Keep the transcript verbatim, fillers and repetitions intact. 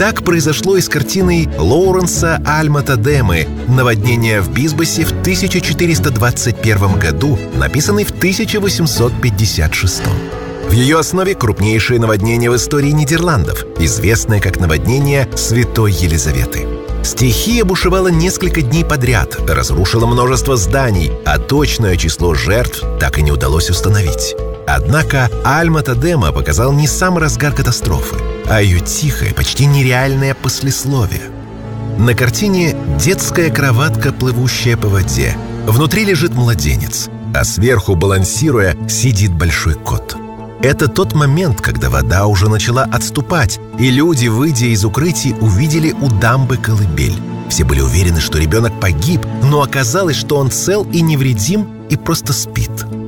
Так произошло и с картиной Лоуренса Альма-Тадемы «Наводнение в Бисбосе» в тысяча четыреста двадцать первом году, написанной в тысяча восемьсот пятьдесят шестом. В ее основе крупнейшее наводнение в истории Нидерландов, известное как наводнение Святой Елизаветы. Стихия бушевала несколько дней подряд, разрушила множество зданий, а точное число жертв так и не удалось установить. Однако Альма-Тадема показал не сам разгар катастрофы, а ее тихое, почти нереальное послесловие. На картине детская кроватка, плывущая по воде. Внутри лежит младенец, а сверху, балансируя, сидит большой кот. Это тот момент, когда вода уже начала отступать, и люди, выйдя из укрытий, увидели у дамбы колыбель. Все были уверены, что ребенок погиб, но оказалось, что он цел и невредим и просто спит.